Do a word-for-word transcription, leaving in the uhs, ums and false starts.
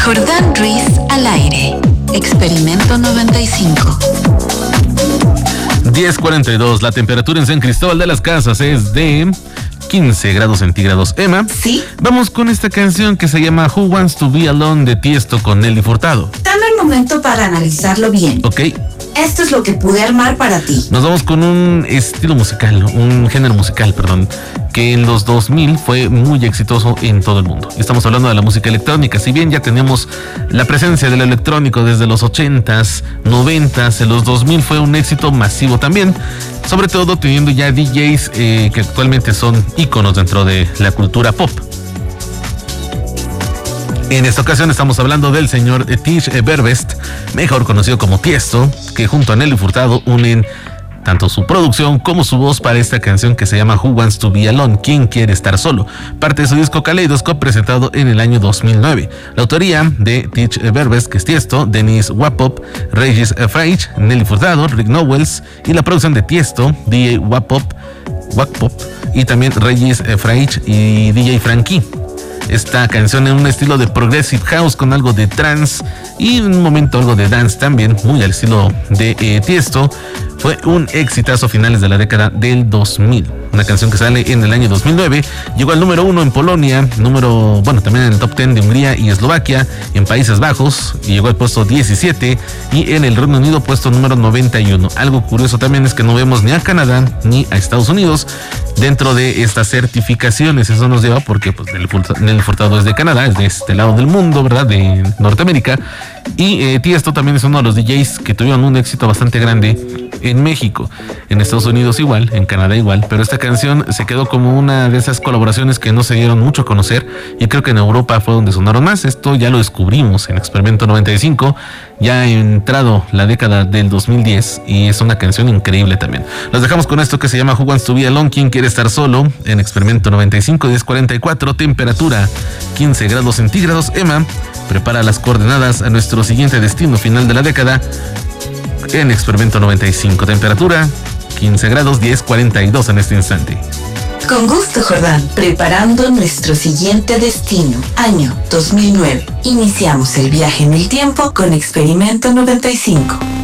Jordán Ruiz al aire. Experimento noventa y cinco. diez cuarenta y dos. La temperatura en San Cristóbal de las Casas es de quince grados centígrados. Emma, ¿sí? Vamos con esta canción que se llama Who Wants to Be Alone de Tiesto con Nelly Furtado. Dame un momento para analizarlo bien. Ok. Esto es lo que pude armar para ti. Nos vamos con un estilo musical, un género musical, perdón, que en los dos mil fue muy exitoso en todo el mundo. Estamos hablando de la música electrónica. Si bien ya tenemos la presencia del electrónico desde los ochentas, noventas, en los dos mil fue un éxito masivo también, sobre todo teniendo ya D Js eh, que actualmente son íconos dentro de la cultura pop. En esta ocasión estamos hablando del señor Tish Berbest, mejor conocido como Tiesto, que junto a Nelly Furtado unen tanto su producción como su voz para esta canción que se llama Who Wants to Be Alone, ¿Quién quiere estar solo? Parte de su disco Kaleidoscope presentado en el año dos mil nueve. La autoría de Tish Berbest, que es Tiesto, Dennis Wapop, Regis Freich, Nelly Furtado, Rick Nowels, y la producción de Tiesto, D J Wapop, Wapop y también Regis Freich y D J Frankie. Esta canción en un estilo de progressive house con algo de trance y en un momento algo de dance también, muy al estilo de eh, Tiesto. Fue un exitazo a finales de la década del dos mil. Una canción que sale en el año dos mil nueve, llegó al número uno en Polonia, número, bueno, también en el top diez de Hungría y Eslovaquia, en Países Bajos, y llegó al puesto diecisiete, y en el Reino Unido puesto número noventa y uno. Algo curioso también es que no vemos ni a Canadá ni a Estados Unidos dentro de estas certificaciones. Eso nos lleva porque pues, Nelly Furtado es de Canadá, es de este lado del mundo, ¿verdad? De Norteamérica. Y eh, Tiesto también es uno de los D Js que tuvieron un éxito bastante grande en México, en Estados Unidos igual, en Canadá igual, pero esta canción se quedó como una de esas colaboraciones que no se dieron mucho a conocer, y creo que en Europa fue donde sonaron más. Esto ya lo descubrimos en Experimento noventa y cinco, ya ha entrado la década del dos mil diez, y es una canción increíble también. Los dejamos con esto que se llama Who Wants to Be Alone, ¿Quién quiere estar solo? En Experimento noventa y cinco, diez cuarenta y cuatro, temperatura quince grados centígrados. Emma, prepara las coordenadas a nuestro siguiente destino final de la década en Experimento noventa y cinco, temperatura quince grados, diez cuarenta y dos en este instante. Con gusto, Jordán. Preparando nuestro siguiente destino, año dos mil nueve. Iniciamos el viaje en el tiempo con Experimento noventa y cinco.